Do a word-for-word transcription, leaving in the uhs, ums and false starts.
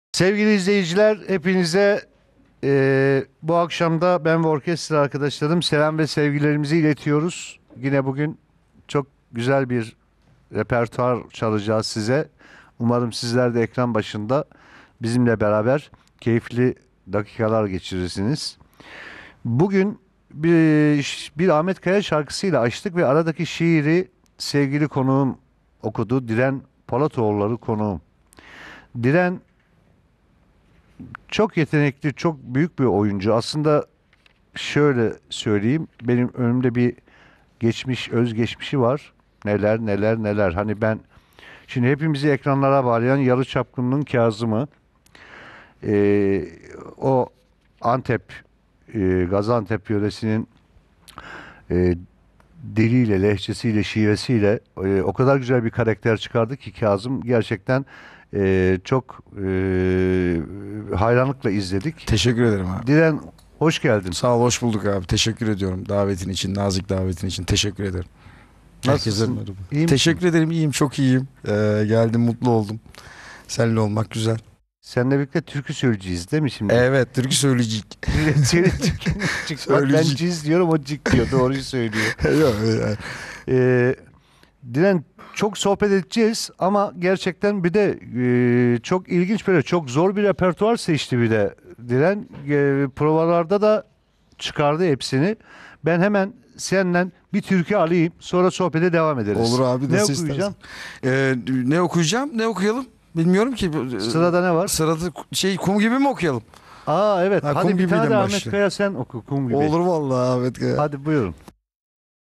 Sevgili izleyiciler, hepinize e, bu akşamda ben ve orkestra arkadaşlarım selam ve sevgilerimizi iletiyoruz. Yine bugün çok güzel bir repertuar çalacağız size. Umarım sizler de ekran başında bizimle beraber keyifli dakikalar geçirirsiniz. Bugün bir, bir Ahmet Kaya şarkısıyla açtık ve aradaki şiiri sevgili konuğum okudu. Diren Polatoğulları konuğum. Diren çok yetenekli, çok büyük bir oyuncu. Aslında şöyle söyleyeyim, benim önümde bir geçmiş, özgeçmişi var. Neler neler neler. Hani ben şimdi hepimizi ekranlara bağlayan Yalı Çapkını'nın Kazım'ı, eee, o Antep, eee, Gaziantep yöresinin eee diliyle, lehçesiyle, şivesiyle eee, o kadar güzel bir karakter çıkardı ki Kazım gerçekten eee, çok eee, hayranlıkla izledik. Teşekkür ederim abi. Diren, hoş geldin. Sağ ol, hoş bulduk abi. Teşekkür ediyorum davetin için, nazik davetin için. Teşekkür ederim. Herkese Nasılsın? merhaba. İyi misin? Teşekkür ederim, iyiyim, çok iyiyim. Ee, geldim, mutlu oldum. Seninle olmak güzel. Seninle birlikte türkü söyleyeceğiz değil mi şimdi? Evet, türkü söyleyecek. Senin türkün cik. Bak ben Söyleyecek. ciz diyorum, o cik diyor. Doğruyu söylüyor. Yok, yani. Ee, Diren, çok sohbet edeceğiz ama gerçekten bir de e, çok ilginç, böyle çok zor bir repertuar seçti bir de. Diren e, provalarda da çıkardı hepsini. Ben hemen senden bir türkü alayım, sonra sohbete devam ederiz. Olur abi, Ne nasıl okuyacağım? istersen. Ee, ne okuyacağım, ne okuyalım? Bilmiyorum ki. Sırada ne var? Sırada şey, kum gibi mi okuyalım? Aa evet. Ha, Hadi kum bir tane gibiydim de Ahmet başta. Kaya sen oku, kum gibi. Olur vallahi Ahmet. Hadi buyurun.